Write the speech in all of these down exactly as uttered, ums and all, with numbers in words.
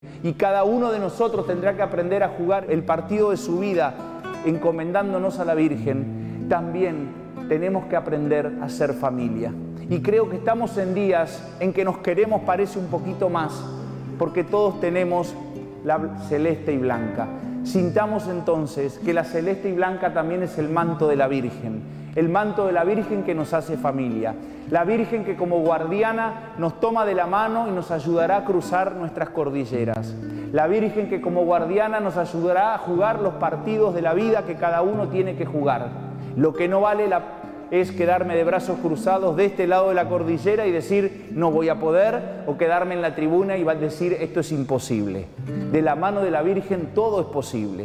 Y cada uno de nosotros tendrá que aprender a jugar el partido de su vida encomendándonos a la Virgen. También tenemos que aprender a ser familia. Y creo que estamos en días en que nos queremos, parece, un poquito más, porque todos tenemos la celeste y blanca. Sintamos entonces que la celeste y blanca también es el manto de la Virgen, el manto de la Virgen que nos hace familia, la Virgen que como guardiana nos toma de la mano y nos ayudará a cruzar nuestras cordilleras, la Virgen que como guardiana nos ayudará a jugar los partidos de la vida que cada uno tiene que jugar. Lo que no vale la es quedarme de brazos cruzados de este lado de la cordillera y decir no voy a poder, o quedarme en la tribuna y va a decir esto es imposible. De la mano de la Virgen todo es posible.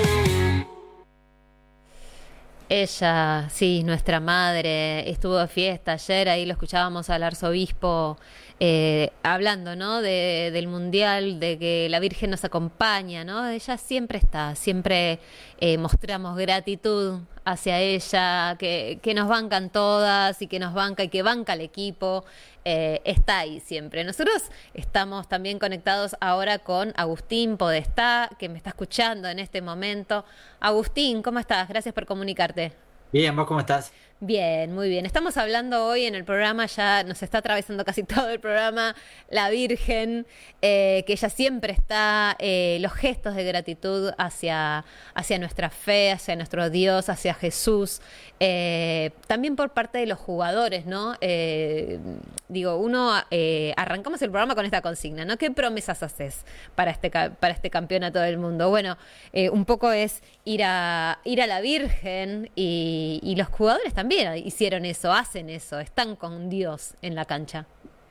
Ella, sí, nuestra madre, estuvo de fiesta ayer, ahí lo escuchábamos al arzobispo eh, hablando, ¿no? De, del mundial, de que la Virgen nos acompaña, ¿no? Ella siempre está, siempre eh, mostramos gratitud hacia ella, que, que nos bancan todas y que nos banca y que banca el equipo, eh, está ahí siempre. Nosotros estamos también conectados ahora con Agustín Podestá, que me está escuchando en este momento. Agustín, ¿cómo estás? Gracias por comunicarte. Bien, ¿vos cómo estás? Bien, muy bien. Estamos hablando hoy en el programa, ya nos está atravesando casi todo el programa, la Virgen, eh, que ella siempre está, eh, los gestos de gratitud hacia, hacia nuestra fe, hacia nuestro Dios, hacia Jesús, eh, también por parte de los jugadores, ¿no? Eh, digo, uno, eh, arrancamos el programa con esta consigna, ¿no? ¿Qué promesas haces para este, para este campeonato del mundo? Bueno, eh, un poco es ir a, ir a la Virgen y, y los jugadores también hicieron eso, hacen eso, están con Dios en la cancha.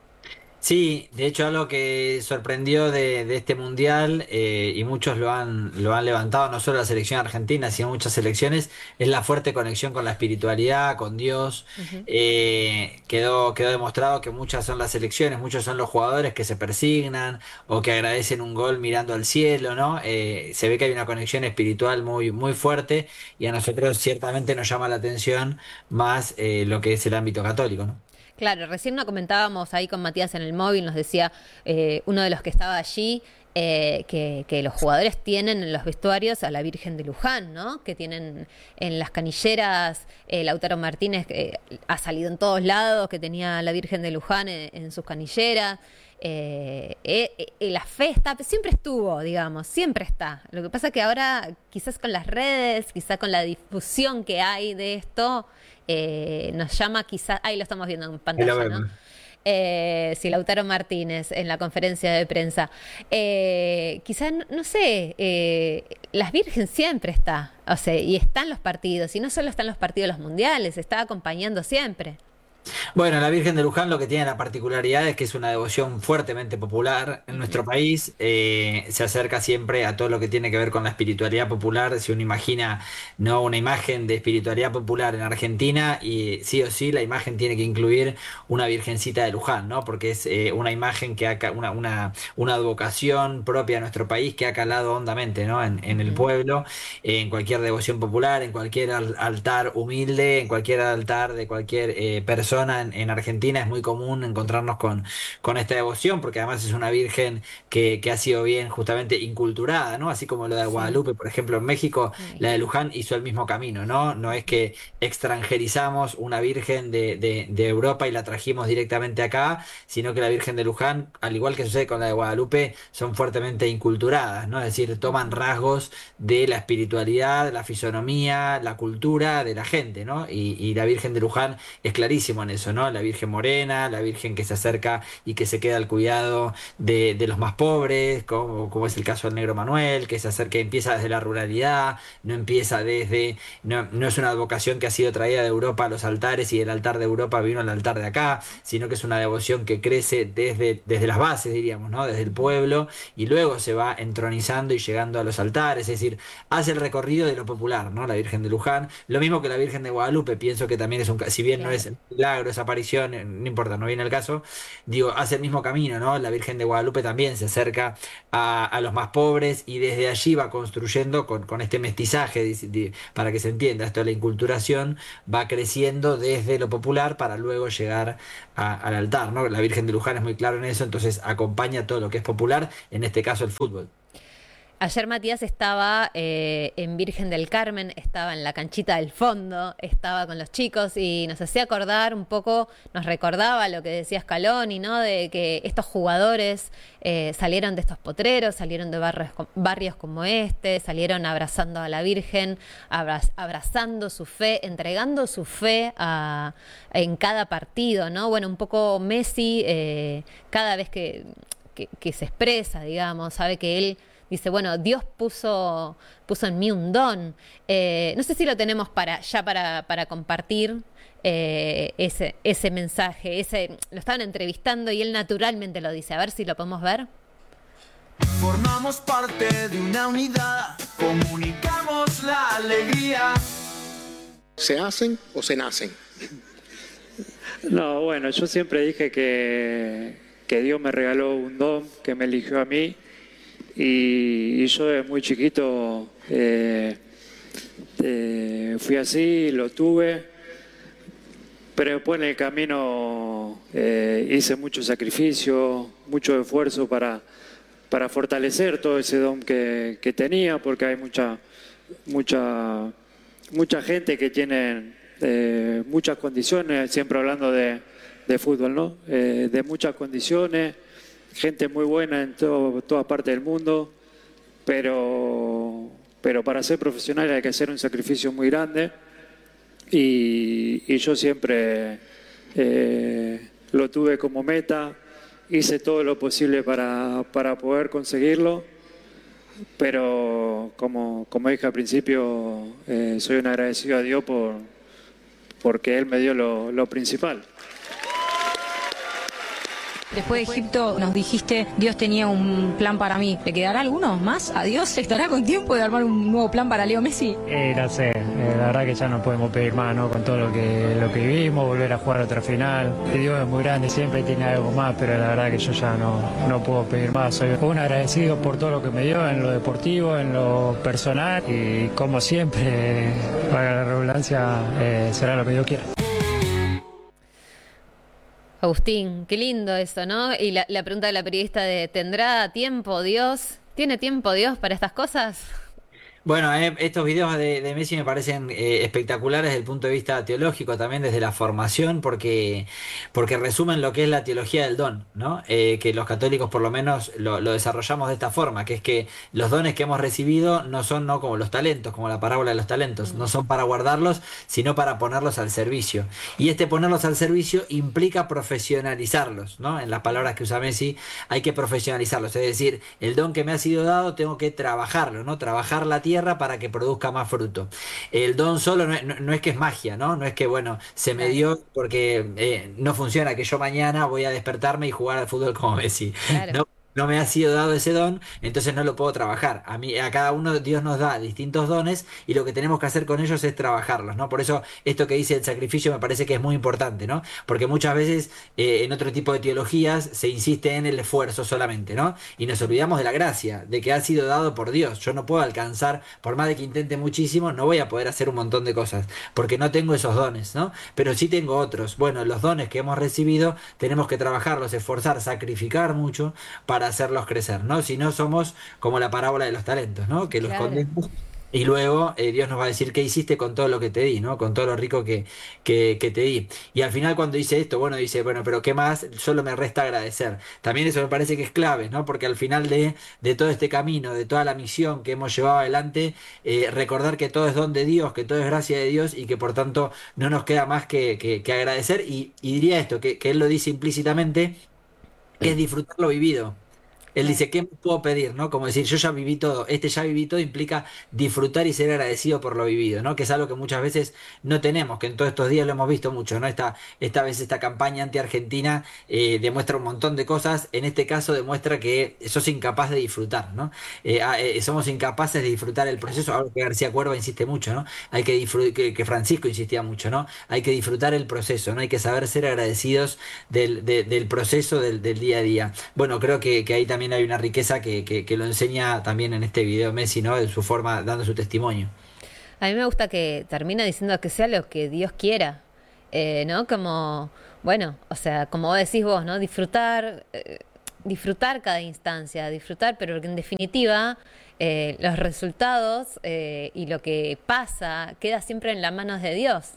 Sí, de hecho algo que sorprendió de, de este mundial, eh, y muchos lo han, lo han levantado, no solo la selección argentina, sino muchas selecciones, es la fuerte conexión con la espiritualidad, con Dios. Uh-huh. eh, quedó, quedó demostrado que muchas son las selecciones, muchos son los jugadores que se persignan o que agradecen un gol mirando al cielo, ¿no? Eh, se ve que hay una conexión espiritual muy, muy fuerte, y a nosotros ciertamente nos llama la atención más eh, lo que es el ámbito católico, ¿no? Claro, recién nos comentábamos ahí con Matías en el móvil, nos decía eh, uno de los que estaba allí, eh, que, que los jugadores tienen en los vestuarios a la Virgen de Luján, ¿no? Que tienen en las canilleras, eh, Lautaro Martínez eh, ha salido en todos lados, que tenía la Virgen de Luján en, en sus canilleras. Eh, eh, eh, la fe está, siempre estuvo, digamos, siempre está. Lo que pasa es que ahora, quizás con las redes, quizás con la difusión que hay de esto, eh, nos llama quizás, ahí lo estamos viendo en pantalla, ¿no? Eh, sí, Lautaro Martínez en la conferencia de prensa. Eh, quizás, no, no sé, eh, la Virgen siempre está, o sea, y están los partidos, y no solo están los partidos de los mundiales, está acompañando siempre. Bueno, la Virgen de Luján lo que tiene la particularidad es que es una devoción fuertemente popular en nuestro país. Eh, se acerca siempre a todo lo que tiene que ver con la espiritualidad popular. Si uno imagina, ¿no?, una imagen de espiritualidad popular en Argentina, y sí o sí la imagen tiene que incluir una Virgencita de Luján, ¿no? Porque es eh, una imagen que ha, una, una, una advocación propia de nuestro país que ha calado hondamente, ¿no?, en, en el pueblo, eh, en cualquier devoción popular, en cualquier altar humilde, en cualquier altar de cualquier eh, persona. En, en Argentina es muy común encontrarnos con, con esta devoción, porque además es una virgen que, que ha sido bien justamente inculturada, ¿no? Así como lo de Guadalupe, por ejemplo, en México, sí. La de Luján hizo el mismo camino, ¿no? No es que extranjerizamos una virgen de, de, de Europa y la trajimos directamente acá, sino que la Virgen de Luján, al igual que sucede con la de Guadalupe, son fuertemente inculturadas, ¿no? Es decir, toman rasgos de la espiritualidad, la fisonomía, la cultura de la gente, ¿no? Y, y la Virgen de Luján es clarísimo en eso, ¿no? La Virgen morena, la Virgen que se acerca y que se queda al cuidado de, de los más pobres, como, como es el caso del Negro Manuel, que se acerca, que empieza desde la ruralidad, no empieza desde, no, no es una advocación que ha sido traída de Europa a los altares y del altar de Europa vino al altar de acá, sino que es una devoción que crece desde, desde las bases, diríamos, ¿no? Desde el pueblo, y luego se va entronizando y llegando a los altares, es decir, hace el recorrido de lo popular, ¿no? La Virgen de Luján, lo mismo que la Virgen de Guadalupe, pienso que también es un, si bien no es milagro, esa aparición, eh, no importa, no viene el caso, digo, hace el mismo camino, ¿no? La Virgen de Guadalupe también se acerca a, a los más pobres y desde allí va construyendo con, con este mestizaje, dice- di- para que se entienda, esto de la inculturación, va creciendo desde lo popular para luego llegar a- al altar, ¿no? La Virgen de Luján es muy claro en eso, entonces acompaña todo lo que es popular, en este caso el fútbol. Ayer Matías estaba eh, en Virgen del Carmen, estaba en la canchita del fondo, estaba con los chicos y nos hacía acordar un poco, nos recordaba lo que decía Scaloni, ¿no? De que estos jugadores eh, salieron de estos potreros, salieron de barrios, co- barrios como este, salieron abrazando a la Virgen, abraz- abrazando su fe, entregando su fe a, en cada partido, ¿no? Bueno, un poco Messi, eh, cada vez que, que, que se expresa, digamos, sabe que él dice, bueno, Dios puso, puso en mí un don. Eh, no sé si lo tenemos para ya para, para compartir eh, ese, ese mensaje. Ese, lo estaban entrevistando y él naturalmente lo dice. A ver si lo podemos ver. Formamos parte de una unidad, comunicamos la alegría. ¿Se hacen o se nacen? No, bueno, yo siempre dije que, que Dios me regaló un don, que me eligió a mí, y, y yo desde muy chiquito eh, eh, fui así, lo tuve, pero después en el camino eh, hice mucho sacrificio, mucho esfuerzo para, para fortalecer todo ese don que, que tenía, porque hay mucha, mucha, mucha gente que tiene eh, muchas condiciones, siempre hablando de, de fútbol, ¿no? Eh, de muchas condiciones, gente muy buena en todo, toda parte del mundo, pero, pero para ser profesional hay que hacer un sacrificio muy grande y, y yo siempre eh, lo tuve como meta, hice todo lo posible para, para poder conseguirlo, pero como, como dije al principio, eh, soy un agradecido a Dios por, porque Él me dio lo, lo principal. Después de Egipto nos dijiste, Dios tenía un plan para mí. ¿Le quedará alguno más? ¿A Dios estará con tiempo de armar un nuevo plan para Leo Messi? Eh, no sé, eh, la verdad que ya no podemos pedir más, ¿no? Con todo lo que, lo que vivimos, volver a jugar otra final. Dios es muy grande, siempre tiene algo más, pero la verdad que yo ya no, no puedo pedir más. Soy un agradecido por todo lo que me dio en lo deportivo, en lo personal y como siempre, para la redundancia, eh, será lo que Dios quiera. Agustín, qué lindo eso, ¿no? Y la, la pregunta de la periodista de, ¿tendrá tiempo Dios? ¿Tiene tiempo Dios para estas cosas? Bueno, eh, estos videos de, de Messi me parecen eh, espectaculares desde el punto de vista teológico, también desde la formación, porque, porque resumen lo que es la teología del don, ¿no? Eh, que los católicos por lo menos lo, lo desarrollamos de esta forma, que es que los dones que hemos recibido no son no como los talentos, como la parábola de los talentos, no son para guardarlos, sino para ponerlos al servicio. Y este ponerlos al servicio implica profesionalizarlos, ¿no? En las palabras que usa Messi, hay que profesionalizarlos, es decir, el don que me ha sido dado tengo que trabajarlo, ¿no? Trabajar la tierra para que produzca más fruto. El don solo no es, no, no es que es magia, ¿no? No es que, bueno, se me dio porque eh, no funciona, que yo mañana voy a despertarme y jugar al fútbol como Messi. Claro. No, no me ha sido dado ese don, entonces no lo puedo trabajar. A mí, a cada uno Dios nos da distintos dones y lo que tenemos que hacer con ellos es trabajarlos, ¿no? Por eso esto que dice el sacrificio me parece que es muy importante, ¿no? Porque muchas veces eh, en otro tipo de teologías se insiste en el esfuerzo solamente, ¿no? Y nos olvidamos de la gracia, de que ha sido dado por Dios. Yo no puedo alcanzar, por más de que intente muchísimo, no voy a poder hacer un montón de cosas, porque no tengo esos dones, ¿no? Pero sí tengo otros. Bueno, los dones que hemos recibido tenemos que trabajarlos, esforzar, sacrificar mucho para hacerlos crecer, ¿no? Si no somos como la parábola de los talentos, ¿no? Que los Claro. escondemos y luego eh, Dios nos va a decir qué hiciste con todo lo que te di, ¿no? Con todo lo rico que, que, que te di. Y al final cuando dice esto, bueno, dice, bueno, pero ¿qué más? Solo me resta agradecer. También eso me parece que es clave, ¿no? Porque al final de, de todo este camino, de toda la misión que hemos llevado adelante, eh, recordar que todo es don de Dios, que todo es gracia de Dios y que por tanto no nos queda más que, que, que agradecer. Y, y diría esto, que, que Él lo dice implícitamente, que es disfrutar lo vivido. Él dice, ¿qué puedo pedir? ¿No? Como decir, yo ya viví todo. Este ya viví todo implica disfrutar y ser agradecido por lo vivido, ¿no? Que es algo que muchas veces no tenemos, que en todos estos días lo hemos visto mucho, ¿no? Esta, esta vez esta campaña anti-argentina eh, demuestra un montón de cosas. En este caso demuestra que sos incapaz de disfrutar, ¿no? Eh, ah, eh, somos incapaces de disfrutar el proceso, algo que García Cuerva insiste mucho, ¿no? Hay que disfrutar, que, que Francisco insistía mucho, ¿no? Hay que disfrutar el proceso, ¿no? Hay que saber ser agradecidos del, de- del proceso del, del día a día. Bueno, creo que, que ahí también hay una riqueza que, que, que lo enseña también en este video Messi, ¿no? En su forma, dando su testimonio. A mí me gusta que termina diciendo que sea lo que Dios quiera, eh, ¿no? Como, bueno, o sea, como vos decís vos, ¿no? Disfrutar, eh, disfrutar cada instancia, disfrutar, pero que en definitiva eh, los resultados eh, y lo que pasa queda siempre en las manos de Dios.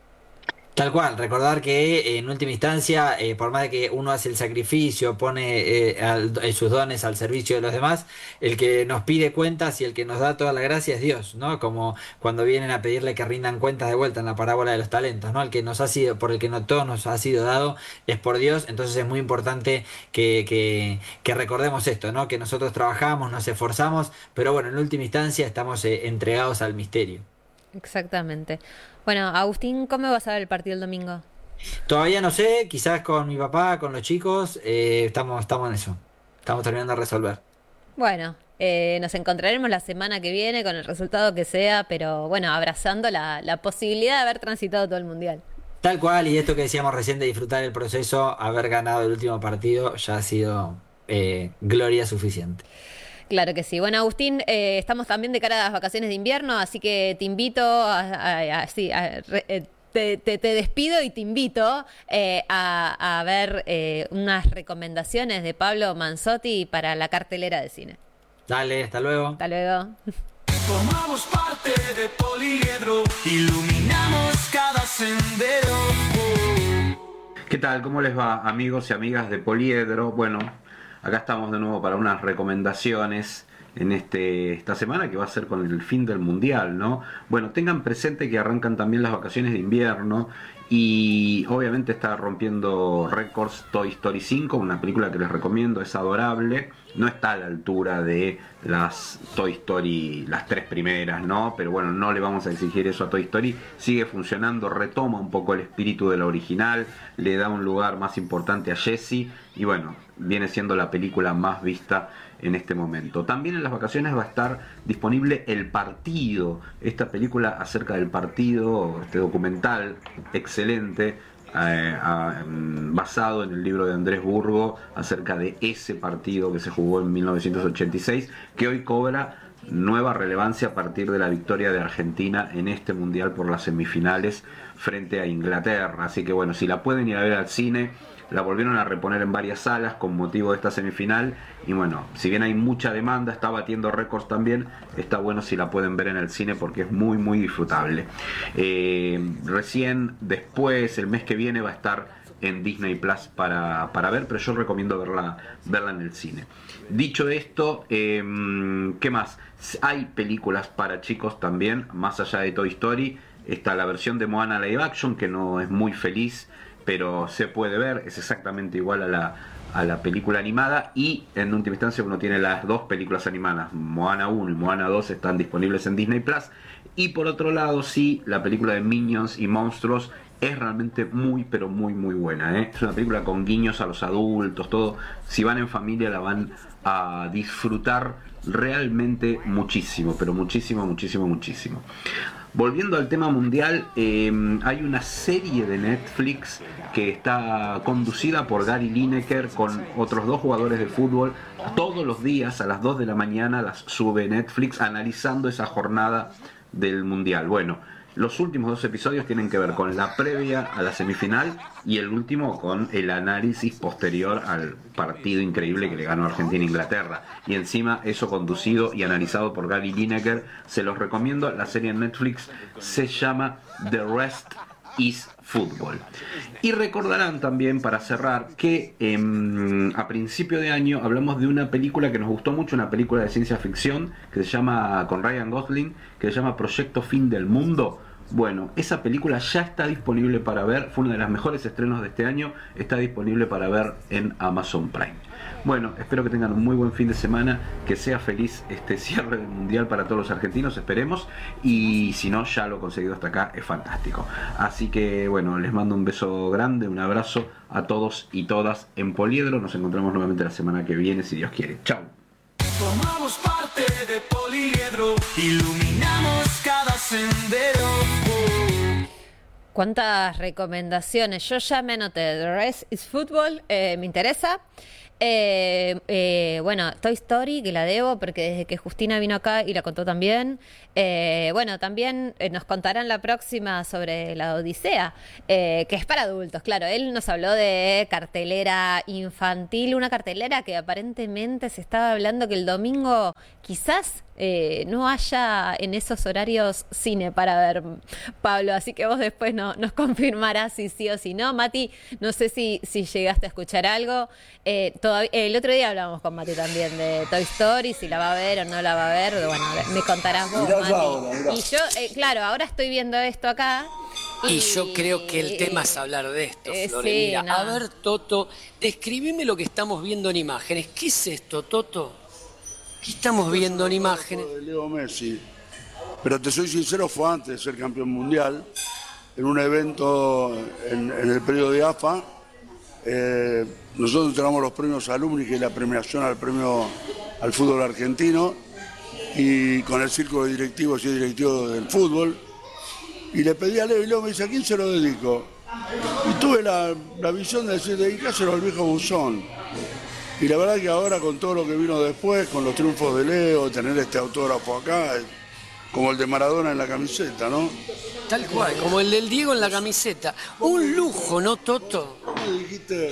Tal cual, recordar que eh, en última instancia, eh, por más de que uno hace el sacrificio, pone eh, al- eh, sus dones al servicio de los demás, el que nos pide cuentas y el que nos da toda la gracia es Dios, ¿no? Como cuando vienen a pedirle que rindan cuentas de vuelta en la parábola de los talentos, ¿no? El que nos ha sido, por el que no todo nos ha sido dado es por Dios, entonces es muy importante que, que, que recordemos esto, ¿no? Que nosotros trabajamos, nos esforzamos, pero bueno, en última instancia estamos eh, entregados al misterio. Exactamente. Bueno, Agustín, ¿cómo vas a ver el partido el domingo? Todavía no sé, quizás con mi papá, con los chicos, eh, estamos, estamos en eso. Estamos terminando de resolver. Bueno, eh, nos encontraremos la semana que viene con el resultado que sea, pero bueno, abrazando la, la posibilidad de haber transitado todo el mundial. Tal cual, y esto que decíamos recién de disfrutar el proceso, haber ganado el último partido, ya ha sido eh, gloria suficiente. Claro que sí. Bueno, Agustín, eh, estamos también de cara a las vacaciones de invierno, así que te invito a, a- a- sí, a re- eh, te, te- te despido y te invito eh, a, a ver eh, unas recomendaciones de Pablo Manzotti para la cartelera de cine. Dale, hasta luego. Hasta luego. Formamos parte de Poliedro, iluminamos cada sendero. ¿Qué tal? ¿Cómo les va, amigos y amigas de Poliedro? Bueno, acá estamos de nuevo para unas recomendaciones en este, esta semana que va a ser con el fin del mundial, ¿no? Bueno, tengan presente que arrancan también las vacaciones de invierno y obviamente está rompiendo récords Toy Story cinco, una película que les recomiendo, es adorable, no está a la altura de las Toy Story, las tres primeras, ¿no? Pero bueno, no le vamos a exigir eso a Toy Story, sigue funcionando, retoma un poco el espíritu de la original, le da un lugar más importante a Jessie y bueno, viene siendo la película más vista en este momento. También en las vacaciones va a estar disponible El Partido, esta película acerca del partido, este documental excelente, eh, ah, mm, basado en el libro de Andrés Burgo acerca de ese partido que se jugó en mil novecientos ochenta y seis, que hoy cobra nueva relevancia a partir de la victoria de Argentina en este mundial por las semifinales frente a Inglaterra. Así que bueno, si la pueden ir a ver al cine, la volvieron a reponer en varias salas con motivo de esta semifinal y bueno, si bien hay mucha demanda, está batiendo récords también, está bueno si la pueden ver en el cine porque es muy muy disfrutable. Eh, recién después, el mes que viene, va a estar en Disney Plus para, para ver, pero yo recomiendo verla, verla en el cine. Dicho esto, eh, ¿qué más? Hay películas para chicos también, más allá de Toy Story. Está la versión de Moana Live Action, que no es muy feliz, pero se puede ver, es exactamente igual a la, a la película animada y en última instancia uno tiene las dos películas animadas, Moana uno y Moana dos están disponibles en Disney Plus y por otro lado sí, la película de Minions y Monstruos es realmente muy pero muy muy buena, ¿eh? Es una película con guiños a los adultos, todo, si van en familia la van a disfrutar realmente muchísimo, pero muchísimo, muchísimo, muchísimo. Volviendo al tema mundial, eh, hay una serie de Netflix que está conducida por Gary Lineker con otros dos jugadores de fútbol. Todos los días a las dos de la mañana las sube Netflix analizando esa jornada del mundial. Bueno, los últimos dos episodios tienen que ver con la previa a la semifinal y el último con el análisis posterior al partido increíble que le ganó Argentina a Inglaterra. Y encima eso conducido y analizado por Gary Lineker. Se los recomiendo, la serie en Netflix se llama The Rest is Football. Y recordarán también, para cerrar, que eh, a principio de año hablamos de una película que nos gustó mucho, una película de ciencia ficción que se llama, con Ryan Gosling, que se llama Proyecto Fin del Mundo. Bueno, esa película ya está disponible para ver, fue uno de los mejores estrenos de este año, está disponible para ver en Amazon Prime. Bueno, espero que tengan un muy buen fin de semana, que sea feliz este cierre del Mundial para todos los argentinos, esperemos, y si no, ya lo conseguido hasta acá, es fantástico. Así que bueno, les mando un beso grande, un abrazo a todos y todas en Poliedro, nos encontramos nuevamente la semana que viene, si Dios quiere. Chau. Formamos parte de Poliedro, iluminamos cada sendero. ¿Cuántas recomendaciones? Yo ya me anoté. The Rest is Football, eh, me interesa. Eh, eh, bueno, Toy Story, que la debo porque desde que Justina vino acá y la contó también. Eh, bueno, también eh, nos contarán la próxima sobre la Odisea, eh, que es para adultos, claro. Él nos habló de cartelera infantil, una cartelera que aparentemente se estaba hablando que el domingo quizás eh, no haya en esos horarios cine para ver, Pablo, así que vos después no, nos confirmarás si sí o si no. Mati, no sé si, si llegaste a escuchar algo. Eh, todavía, el otro día hablábamos con Mati también de Toy Story, si la va a ver o no la va a ver. Bueno, me contarás vos, Mati. Ahora, y yo, eh, claro, ahora estoy viendo esto acá. Y, y yo creo que el tema es hablar de esto, eh, Flore. Sí, Mira, no. A ver, Toto, describime lo que estamos viendo en imágenes. ¿Qué es esto, Toto? ¿Qué estamos viendo en imágenes? De Leo Messi. Pero te soy sincero, fue antes de ser campeón mundial, en un evento en, en el periodo de A F A. Eh, nosotros entregamos los premios alumni, que es la premiación al premio al fútbol argentino, y con el círculo de directivos y directivos del fútbol. Y le pedí a Leo, y Leo me dice, ¿a quién se lo dedico? Y tuve la, la visión de decir, dedicáselo al viejo Buzón. Y la verdad que ahora, con todo lo que vino después, con los triunfos de Leo, tener este autógrafo acá, como el de Maradona en la camiseta, ¿no? Tal cual, como el del Diego en la camiseta. Un lujo, ¿no, Toto? Me dijiste,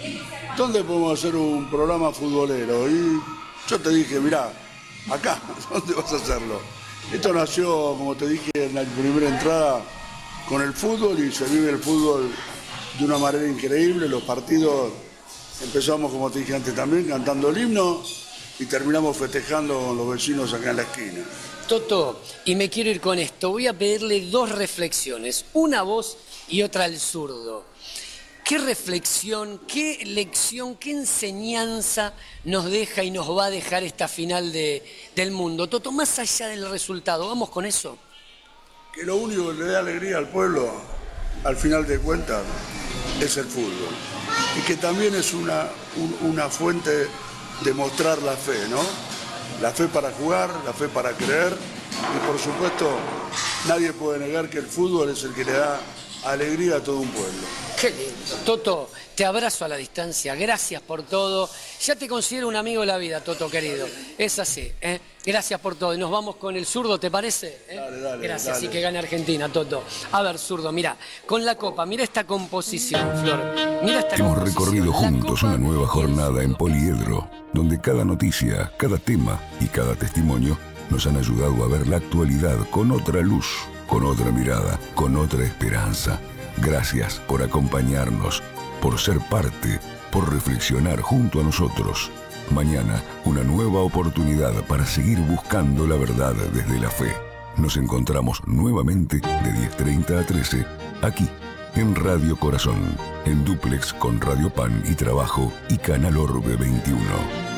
¿dónde podemos hacer un programa futbolero? Y yo te dije, mirá, acá, ¿dónde vas a hacerlo? Esto nació, como te dije en la primera entrada, con el fútbol, y se vive el fútbol de una manera increíble. Los partidos empezamos, como te dije antes también, cantando el himno y terminamos festejando con los vecinos acá en la esquina. Toto, y me quiero ir con esto, voy a pedirle dos reflexiones, una a vos y otra al zurdo. ¿Qué reflexión, qué lección, qué enseñanza nos deja y nos va a dejar esta final de, del mundo? Toto, más allá del resultado, ¿vamos con eso? Que lo único que le da alegría al pueblo, al final de cuentas, es el fútbol. Y que también es una, un, una fuente de mostrar la fe, ¿no? La fe para jugar, la fe para creer. Y por supuesto, nadie puede negar que el fútbol es el que le da alegría a todo un pueblo. Qué lindo. Toto, te abrazo a la distancia, gracias por todo. Ya te considero un amigo de la vida, Toto querido. Es así, ¿eh? Gracias por todo. Y nos vamos con el zurdo, ¿te parece? ¿Eh? Dale, dale, gracias, dale. Y que gane Argentina, Toto. A ver, zurdo, mira, con la copa, mira esta composición, Flor. Mira esta Hemos composición. recorrido juntos una nueva jornada en Poliedro, donde cada noticia, cada tema y cada testimonio nos han ayudado a ver la actualidad con otra luz, con otra mirada, con otra esperanza. Gracias por acompañarnos, por ser parte, por reflexionar junto a nosotros. Mañana, una nueva oportunidad para seguir buscando la verdad desde la fe. Nos encontramos nuevamente de diez treinta a trece, aquí, en Radio Corazón, en dúplex con Radio Pan y Trabajo y Canal Orbe veintiuno.